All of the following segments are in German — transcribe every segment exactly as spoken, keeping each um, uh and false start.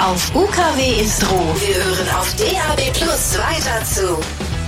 auf U K W Istro. Wir hören auf D A B Plus weiter zu.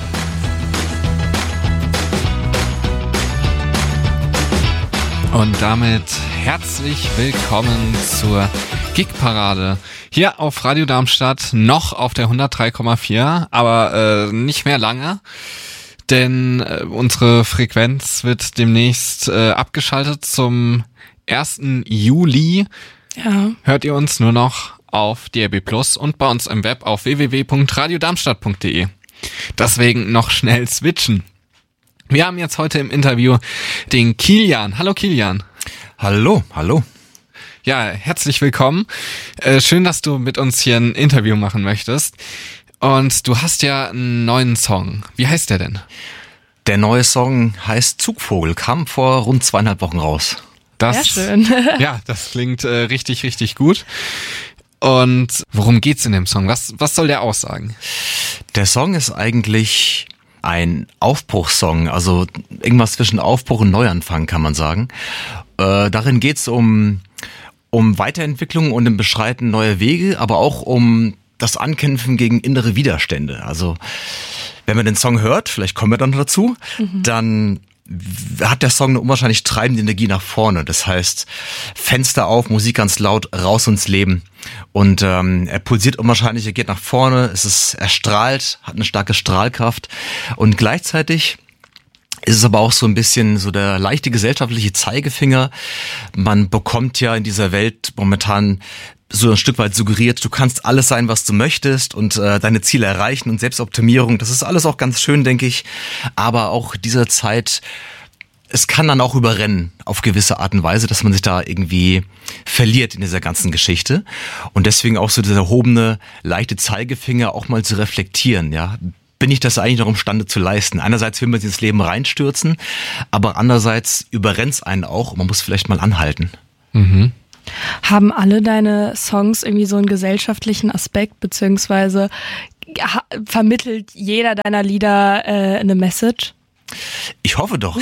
Und damit herzlich willkommen zur Gig-Parade. Hier auf Radio Darmstadt, noch auf der hundertdrei Komma vier, aber äh, nicht mehr lange, denn äh, unsere Frequenz wird demnächst äh, abgeschaltet. Zum ersten Juli ja. hört ihr uns nur noch auf D A B Plus und bei uns im Web auf w w w punkt radio darmstadt punkt d e. Deswegen noch schnell switchen. Wir haben jetzt heute im Interview den Kilian. Hallo Kilian. Hallo, hallo. Ja, herzlich willkommen. Äh, schön, dass du mit uns hier ein Interview machen möchtest. Und du hast ja einen neuen Song. Wie heißt der denn? Der neue Song heißt Zugvogel, kam vor rund zweieinhalb Wochen raus. Das, Sehr schön. Ja, das klingt äh, richtig, richtig gut. Und worum geht's in dem Song? Was, was soll der aussagen? Der Song ist eigentlich ein Aufbruchssong, also irgendwas zwischen Aufbruch und Neuanfang, kann man sagen. Äh, darin geht's um, um Weiterentwicklung und im Beschreiten neuer Wege, aber auch um das Ankämpfen gegen innere Widerstände. Also wenn man den Song hört, vielleicht kommen wir dann dazu, mhm. dann hat der Song eine unwahrscheinlich treibende Energie nach vorne. Das heißt, Fenster auf, Musik ganz laut, raus ins Leben. Und ähm, er pulsiert unwahrscheinlich, er geht nach vorne, es ist, er strahlt, hat eine starke Strahlkraft. Und gleichzeitig ist es aber auch so ein bisschen so der leichte gesellschaftliche Zeigefinger. Man bekommt ja in dieser Welt momentan so ein Stück weit suggeriert, du kannst alles sein, was du möchtest und äh, deine Ziele erreichen und Selbstoptimierung. Das ist alles auch ganz schön, denke ich. Aber auch dieser Zeit, es kann dann auch überrennen auf gewisse Art und Weise, dass man sich da irgendwie verliert in dieser ganzen Geschichte. Und deswegen auch so dieser erhobene, leichte Zeigefinger auch mal zu reflektieren, ja. Bin ich das eigentlich noch imstande zu leisten? Einerseits will man sich ins Leben reinstürzen, aber andererseits überrennt es einen auch und man muss vielleicht mal anhalten. Mhm. Haben alle deine Songs irgendwie so einen gesellschaftlichen Aspekt, beziehungsweise ha- vermittelt jeder deiner Lieder äh, eine Message? Ich hoffe doch.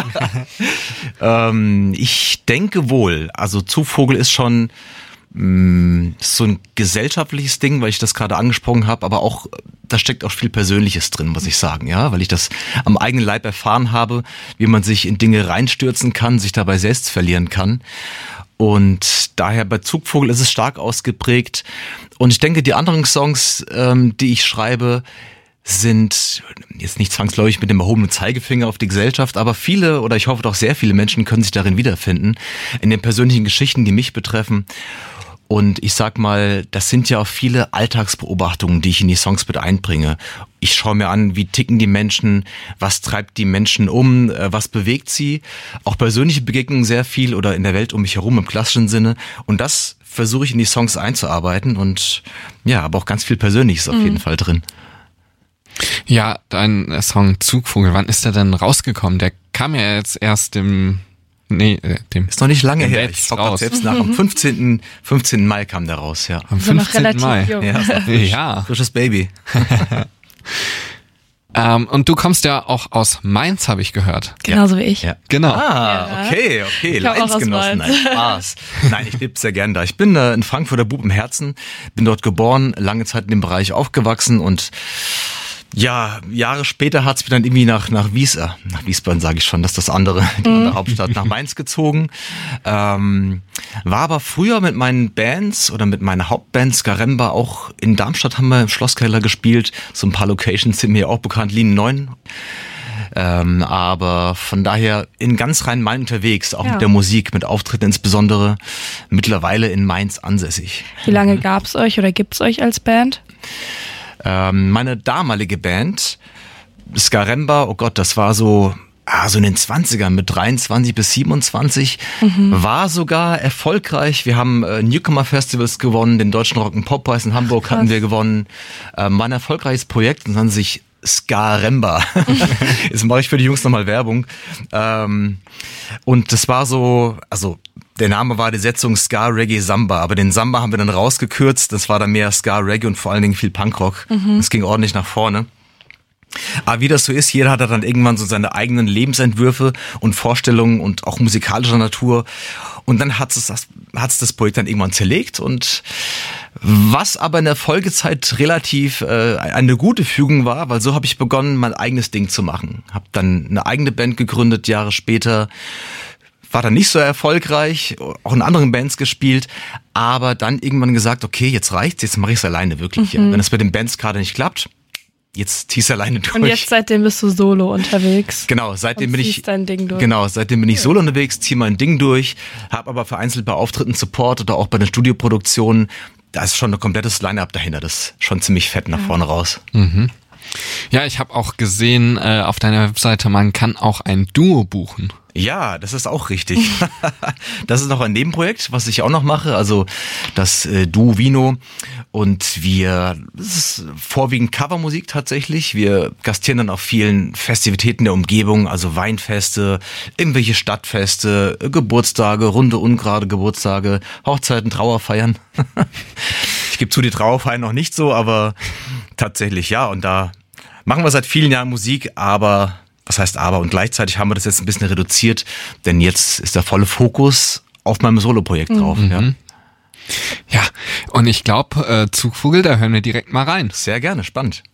ähm, ich denke wohl. Also Zugvogel ist schon mh, so ein gesellschaftliches Ding, weil ich das gerade angesprochen habe, aber auch da steckt auch viel Persönliches drin, muss ich sagen, ja, weil ich das am eigenen Leib erfahren habe, wie man sich in Dinge reinstürzen kann, sich dabei selbst verlieren kann. Und daher bei Zugvogel ist es stark ausgeprägt. Und ich denke, die anderen Songs, ähm, die ich schreibe, sind jetzt nicht zwangsläufig mit dem erhobenen Zeigefinger auf die Gesellschaft, aber viele oder ich hoffe doch sehr viele Menschen können sich darin wiederfinden, in den persönlichen Geschichten, die mich betreffen. Und ich sag mal, das sind ja auch viele Alltagsbeobachtungen, die ich in die Songs mit einbringe. Ich schaue mir an, wie ticken die Menschen, was treibt die Menschen um, was bewegt sie. Auch persönliche Begegnungen sehr viel oder in der Welt um mich herum im klassischen Sinne. Und das versuche ich in die Songs einzuarbeiten und ja, aber auch ganz viel Persönliches auf mhm. jeden Fall drin. Ja, dein Song Zugvogel, wann ist der denn rausgekommen? Der kam ja jetzt erst im... Nee, äh, dem ist noch nicht lange her. Netz Ich schaue gerade selbst nach. Am fünfzehnten Mai kam der raus, ja. Am fünfzehnten Mai. Jung. Ja, frisch, ja. Frisches Baby. ähm, und du kommst ja auch aus Mainz, habe ich gehört. Genauso wie ich. Ja. Genau. Ah, Ja. okay, okay. Ich komm auch aus Leinsgenossen, Mainz. nein, Spaß. Nein, ich lebe sehr gern da. Ich bin äh, ein Frankfurter Bub im Herzen, bin dort geboren, lange Zeit in dem Bereich aufgewachsen und ja, Jahre später hat's mich dann irgendwie nach nach Wies, äh, nach Wiesbaden sage ich schon, das ist das andere, die andere Hauptstadt, nach Mainz gezogen. Ähm, war aber früher mit meinen Bands oder mit meiner Hauptband Skaremba auch in Darmstadt, haben wir im Schlosskeller gespielt. So ein paar Locations sind mir auch bekannt, Linie neun. Ähm, aber von daher in ganz Rhein-Main unterwegs, auch ja. mit der Musik, mit Auftritten insbesondere, mittlerweile in Mainz ansässig. Wie lange gab's euch oder gibt's euch als Band? Ähm, meine damalige Band, Skaremba, oh Gott, das war so, ah, so in den zwanzigern mit dreiundzwanzig bis siebenundzwanzig, mhm. war sogar erfolgreich. Wir haben äh, Newcomer-Festivals gewonnen, den Deutschen Rock-and-Pop-Preis in Hamburg Krass. hatten wir gewonnen. Ähm, war ein erfolgreiches Projekt und nannte sich Skaremba. Jetzt mache ich für die Jungs nochmal Werbung. Ähm, und das war so, also der Name war die Setzung Ska, Reggae, Samba, aber den Samba haben wir dann rausgekürzt. Das war dann mehr Ska, Reggae und vor allen Dingen viel Punkrock. Mhm. Das ging ordentlich nach vorne. Aber wie das so ist, jeder hat dann irgendwann so seine eigenen Lebensentwürfe und Vorstellungen und auch musikalischer Natur. Und dann hat es das, hat's das Projekt dann irgendwann zerlegt und Was aber in der Folgezeit relativ äh, eine gute Fügung war, weil so habe ich begonnen, mein eigenes Ding zu machen. Habe dann eine eigene Band gegründet, Jahre später. War dann nicht so erfolgreich, auch in anderen Bands gespielt, aber dann irgendwann gesagt, okay, jetzt reicht's, jetzt mache ich es alleine wirklich. Mhm. Ja. Wenn es mit den Bands gerade nicht klappt, jetzt zieh's alleine durch. Und jetzt seitdem bist du solo unterwegs. Genau, seitdem bin ich dein Ding durch. Genau, seitdem bin ich solo unterwegs, ziehe mein Ding durch, habe aber vereinzelt bei Auftritten Support oder auch bei den Studioproduktionen. Da ist schon ein komplettes Line-Up dahinter, das ist schon ziemlich fett nach vorne raus. Mhm. Ja, ich habe auch gesehen äh, auf deiner Webseite, man kann auch ein Duo buchen. Ja, das ist auch richtig. Das ist noch ein Nebenprojekt, was ich auch noch mache, also das äh, Duo Vino. Und wir, das ist vorwiegend Covermusik tatsächlich. Wir gastieren dann auf vielen Festivitäten der Umgebung, also Weinfeste, irgendwelche Stadtfeste, Geburtstage, runde, ungerade Geburtstage, Hochzeiten, Trauerfeiern. Ich gebe zu, die Trauerfeiern noch nicht so, aber tatsächlich ja. Und da machen wir seit vielen Jahren Musik, aber... Was heißt aber? Und gleichzeitig haben wir das jetzt ein bisschen reduziert, denn jetzt ist der volle Fokus auf meinem Soloprojekt drauf. Mhm. Ja. Ja, und ich glaube, äh, Zugvogel, da hören wir direkt mal rein. Sehr gerne, spannend.